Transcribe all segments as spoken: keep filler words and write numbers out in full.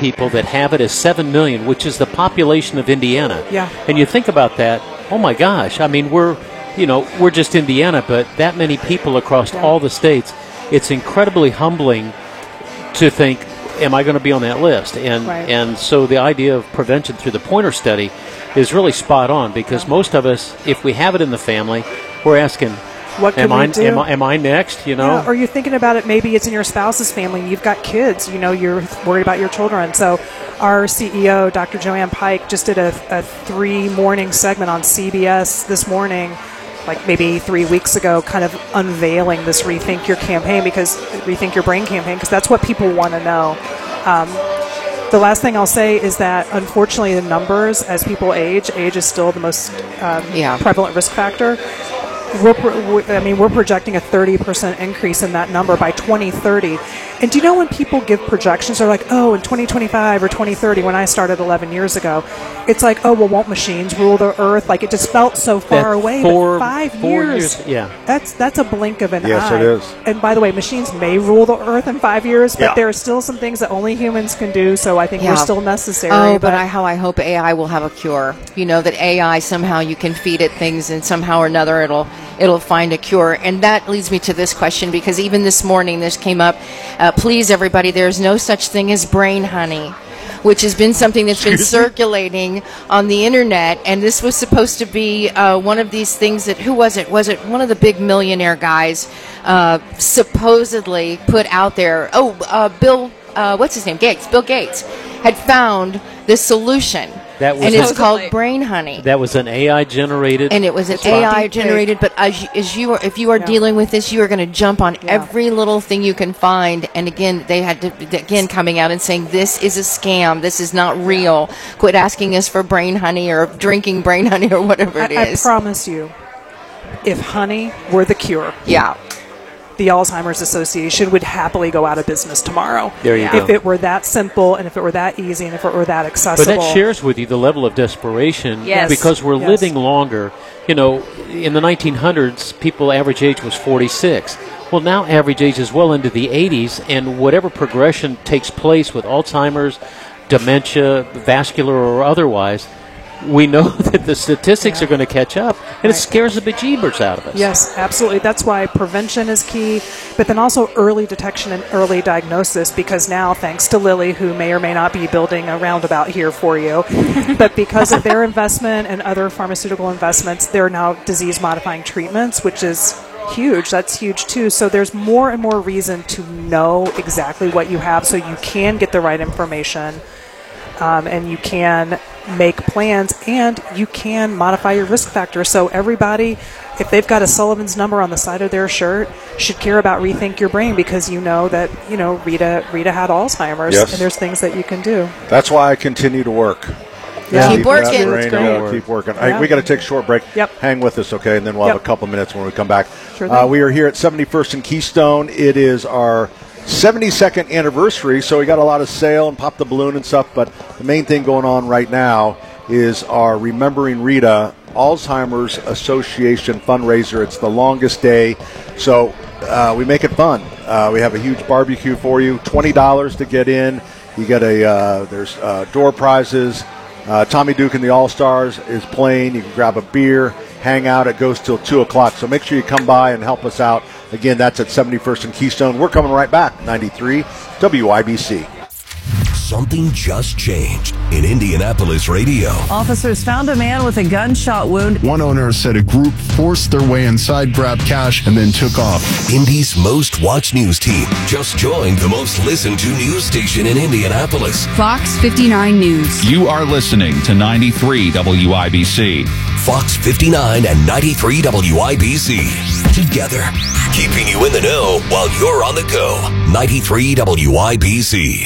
people that have it as seven million, which is the population of Indiana. Yeah. And you think about that, oh my gosh, I mean, we're, you know, we're just Indiana, but that many people across Yeah. all the states, it's incredibly humbling to think, am I going to be on that list? And Right. and so the idea of prevention through the Pointer Study is really spot on, because most of us, if we have it in the family, we're asking, What can am we I, do? am I am I next? You know, Yeah, or you're thinking about it, maybe it's in your spouse's family, and you've got kids, you know, you're worried about your children. So our C E O, Doctor Joanne Pike, just did a, a three-morning segment on C B S this morning, like maybe three weeks ago, kind of unveiling this Rethink Your campaign, because Rethink Your Brain campaign, because that's what people want to know. Um, the last thing I'll say is that, unfortunately, the numbers, as people age, age is still the most um, Yeah. prevalent risk factor. We're, pro- we- I mean, we're projecting a thirty percent increase in that number by twenty thirty. And do you know when people give projections, they're like, oh, in twenty twenty-five or twenty thirty, when I started eleven years ago, it's like, oh, well, won't machines rule the earth? Like, it just felt so far That away. four- but five four years, years, yeah. that's that's a blink of an Yes, eye. it is. And by the way, machines may rule the earth in five years, but Yeah. there are still some things that only humans can do, so I think Yeah. we're still necessary. Oh, but I, how I hope A I will have a cure. You know, that A I, somehow you can feed it things, and somehow or another it'll it'll find a cure. And that leads me to this question, because even this morning this came up. Uh, please, everybody, there's no such thing as brain honey, which has been something that's been circulating on the internet. And this was supposed to be uh, one of these things that, who was it? Was it one of the big millionaire guys uh, supposedly put out there? Oh, uh, Bill, uh, what's his name? Gates. Bill Gates had found this solution. That was and it's a- called brain honey. that was an A I generated. And it was an That's right. A I Deepfake. generated, but as you, as you are, if you are Yeah. dealing with this, you are going to jump on Yeah. every little thing you can find. And again, they had to again coming out and saying this is a scam. This is not real. Quit asking us for brain honey or drinking brain honey or whatever it I, I is. promise you, if honey were the cure, yeah, the Alzheimer's Association would happily go out of business tomorrow. There you If go. it were that simple, and if it were that easy, and if it were that But accessible. that shares with you the level of desperation, Yes. because we're Yes. living longer. You know, in the nineteen hundreds, people average age was forty-six. Well, now average age is well into the eighties, and whatever progression takes place with Alzheimer's, dementia, vascular or otherwise, we know that the statistics Yeah. are going to catch up, and it Right. scares the bejeebers out of us. Yes, absolutely. That's why prevention is key, but then also early detection and early diagnosis, because now, thanks to Lilly, who may or may not be building a roundabout here for you, but because of their investment and other pharmaceutical investments, there are now disease-modifying treatments, which is huge. That's huge, too. So there's more and more reason to know exactly what you have so you can get the right information. Um, and you can make plans, and you can modify your risk factor. So everybody, if they've got a Sullivan's number on the side of their shirt, should care about Rethink Your Brain, because you know that, you know, Rita Rita had Alzheimer's, Yes. and there's things that you can do. That's why I continue to work. Yeah. Keep that working. brain, That's great. uh, keep working. Hey, Yeah. we got to take a short break. Yep. Hang with us, okay? And then we'll have Yep. a couple minutes when we come back. Sure uh, thing. we are here at seventy-first and Keystone. It is our seventy-second anniversary, so we got a lot of sale and pop the balloon and stuff. But the main thing going on right now is our Remembering Rita Alzheimer's Association fundraiser. It's the longest day, so uh, we make it fun. Uh, we have a huge barbecue for you. twenty dollars to get in. You get a uh, there's uh, door prizes. Uh, Tommy Duke and the All-Stars is playing. You can grab a beer, hang out. It goes till two o'clock. So make sure you come by and help us out. Again, that's at seventy-first and Keystone. We're coming right back. ninety-three W I B C. Something just changed in Indianapolis radio. Officers found a man with a gunshot wound. One owner said a group forced their way inside, grabbed cash, and then took off. Indy's most watched news team just joined the most listened to news station in Indianapolis. Fox fifty-nine News. You are listening to ninety-three W I B C. Fox fifty-nine and ninety-three W I B C. Together, keeping you in the know while you're on the go. ninety-three W I B C.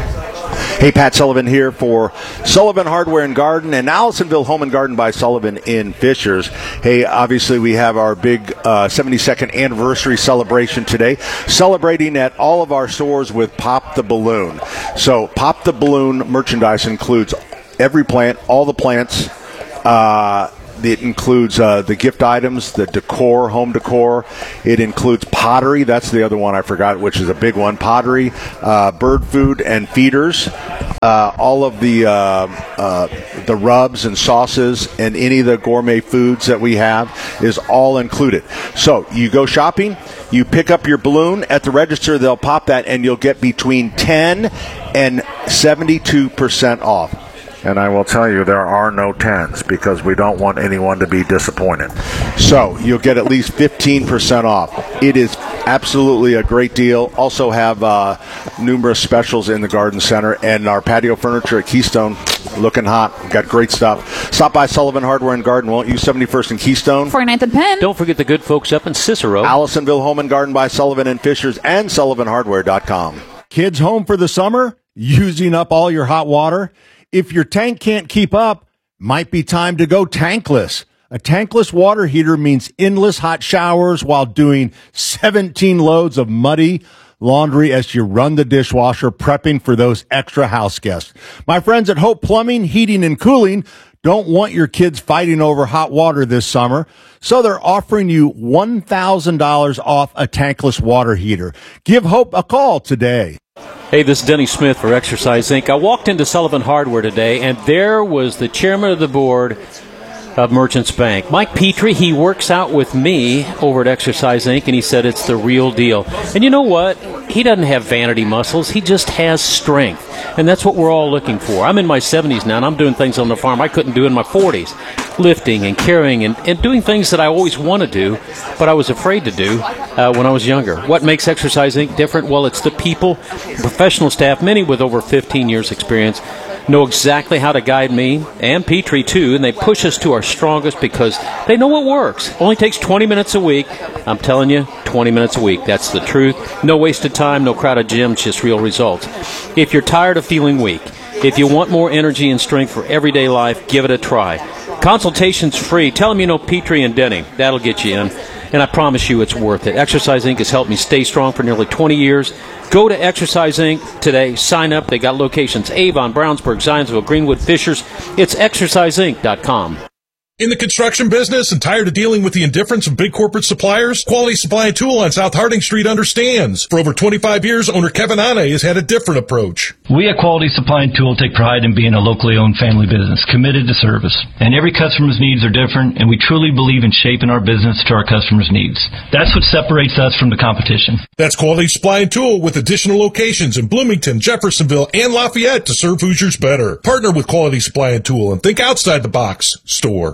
Hey, Pat Sullivan here for Sullivan Hardware and Garden and Allisonville Home and Garden by Sullivan in Fishers. Hey, obviously we have our big uh, seventy-second anniversary celebration today, celebrating at all of our stores with Pop the Balloon. So Pop the Balloon merchandise includes every plant, all the plants, uh, it includes uh, the gift items, the decor, home decor. It includes pottery. That's the other one I forgot, which is a big one. Pottery, uh, bird food and feeders. Uh, all of the uh, uh, the rubs and sauces and any of the gourmet foods that we have is all included. So you go shopping, you pick up your balloon at the register, they'll pop that, and you'll get between ten and seventy-two percent off. And I will tell you, there are no tens because we don't want anyone to be disappointed. So you'll get at least fifteen percent off. It is absolutely a great deal. Also have uh, numerous specials in the garden center, and our patio furniture at Keystone looking hot. Got great stuff. Stop by Sullivan Hardware and Garden, won't you? seventy-first and Keystone. forty-ninth and Penn. Don't forget the good folks up in Cicero. Allisonville Home and Garden by Sullivan and Fishers and Sullivan Hardware dot com. Kids home for the summer? Using up all your hot water? If your tank can't keep up, might be time to go tankless. A tankless water heater means endless hot showers while doing seventeen loads of muddy laundry as you run the dishwasher, prepping for those extra house guests. My friends at Hope Plumbing, Heating, and Cooling don't want your kids fighting over hot water this summer, so they're offering you one thousand dollars off a tankless water heater. Give Hope a call today. Hey, this is Denny Smith for Exercise Incorporated. I walked into Sullivan Hardware today, and there was the chairman of the board of Merchants Bank, Mike Petrie. He works out with me over at Exercise Incorporated, and he said it's the real deal. And you know what? He doesn't have vanity muscles. He just has strength, and that's what we're all looking for. I'm in my seventies now, and I'm doing things on the farm I couldn't do in my forties, lifting and carrying and, and doing things that I always want to do, but I was afraid to do uh, when I was younger. What makes Exercise Incorporated different? Well, it's the people, professional staff, many with over fifteen years experience, know exactly how to guide me and Petrie too, and they push us to our strongest because they know what works. Only takes twenty minutes a week. I'm telling you, twenty minutes a week. That's the truth. No wasted time, no crowded gyms, just real results. If you're tired of feeling weak, if you want more energy and strength for everyday life, give it a try. Consultation's free. Tell them you know Petrie and Denny. That'll get you in. And I promise you it's worth it. Exercise Incorporated has helped me stay strong for nearly twenty years. Go to Exercise Incorporated today. Sign up. They got locations Avon, Brownsburg, Zionsville, Greenwood, Fishers. It's exercise inc dot com. In the construction business and tired of dealing with the indifference of big corporate suppliers? Quality Supply and Tool on South Harding Street understands. For over twenty-five years, owner Kevin Ane has had a different approach. We at Quality Supply and Tool take pride in being a locally owned family business, committed to service. And every customer's needs are different, and we truly believe in shaping our business to our customers' needs. That's what separates us from the competition. That's Quality Supply and Tool with additional locations in Bloomington, Jeffersonville, and Lafayette to serve Hoosiers better. Partner with Quality Supply and Tool and think outside the box. Store.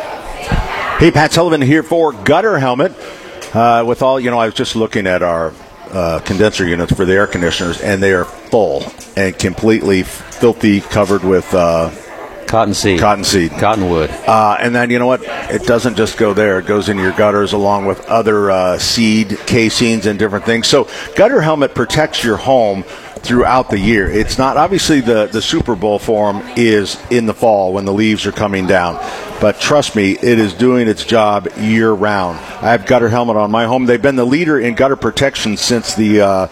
Hey, Pat Sullivan here for Gutter Helmet. Uh, with all, you know, I was just looking at our uh, condenser units for the air conditioners, and they are full and completely filthy, covered with uh, cottonseed, cottonseed, cottonwood. Uh, and then, you know what? It doesn't just go there. It goes into your gutters along with other uh, seed casings and different things. So Gutter Helmet protects your home throughout the year. It's not, obviously the, the Super Bowl for them is in the fall when the leaves are coming down. But trust me, it is doing its job year round. I have Gutter Helmet on my home. They've been the leader in gutter protection since the uh,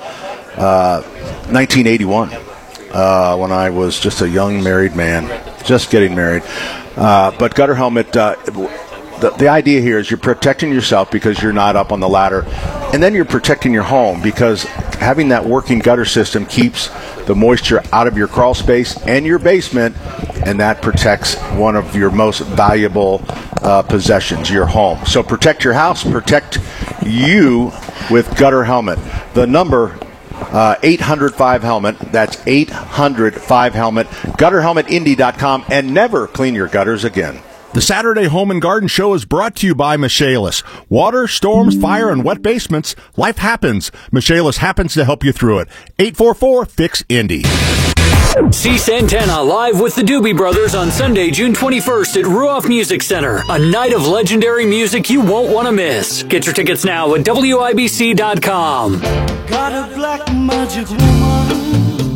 uh, nineteen eighty-one uh, when I was just a young married man, just getting married. Uh, but Gutter Helmet, uh, the, the idea here is you're protecting yourself because you're not up on the ladder, and then you're protecting your home because having that working gutter system keeps the moisture out of your crawl space and your basement, and that protects one of your most valuable uh, possessions, your home. So protect your house, protect you with Gutter Helmet. The number, uh, eight hundred five helmet, that's eight hundred five helmet, gutter helmet indy dot com, and never clean your gutters again. The Saturday Home and Garden Show is brought to you by Michaelis. Water, storms, fire, and wet basements. Life happens. Michaelis happens to help you through it. eight four four, fix Indy. See Santana live with the Doobie Brothers on Sunday, June twenty-first at Ruoff Music Center. A night of legendary music you won't want to miss. Get your tickets now at W I B C dot com. Got a black magic woman.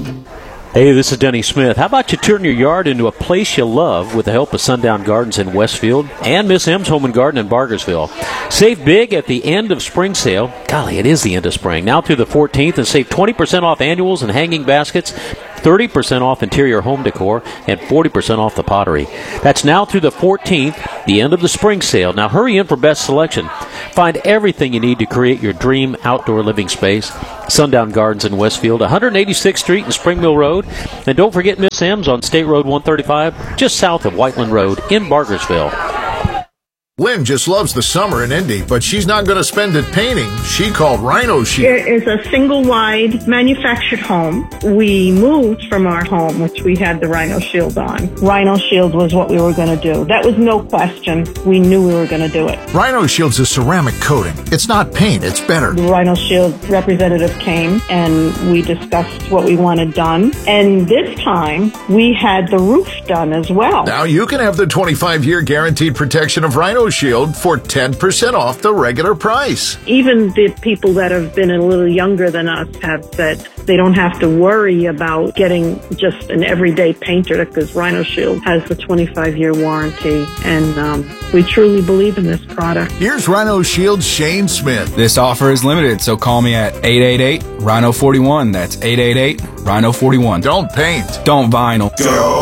Hey, this is Denny Smith. How about you turn your yard into a place you love with the help of Sundown Gardens in Westfield and Miss M's Home and Garden in Bargersville. Save big at the end of spring sale. Golly, it is the end of spring. Now through the fourteenth, and save twenty percent off annuals and hanging baskets, thirty percent off interior home decor, and forty percent off the pottery. That's now through the fourteenth. the end of the spring sale. Now hurry in for best selection. Find everything you need to create your dream outdoor living space. Sundown Gardens in Westfield, one eighty-sixth Street and Spring Mill Road. And don't forget Miss M's on State Road one thirty-five, just south of Whiteland Road in Bargersville. Lynn just loves the summer in Indy, but she's not going to spend it painting. She called Rhino Shield. It is a single-wide manufactured home. We moved from our home, which we had the Rhino Shield on. Rhino Shield was what we were going to do. That was no question. We knew we were going to do it. Rhino Shield's a ceramic coating. It's not paint, it's better. The Rhino Shield representative came, and we discussed what we wanted done. And this time, we had the roof done as well. Now you can have the twenty-five year guaranteed protection of Rhino Shield for ten percent off the regular price. Even the people that have been a little younger than us have said they don't have to worry about getting just an everyday painter because Rhino Shield has the twenty-five year warranty, and um, we truly believe in this product. Here's Rhino Shield's Shane Smith. This offer is limited, so call me at eight eight eight, Rhino forty-one. That's eight eight eight, Rhino forty-one. Don't paint. Don't vinyl. Go.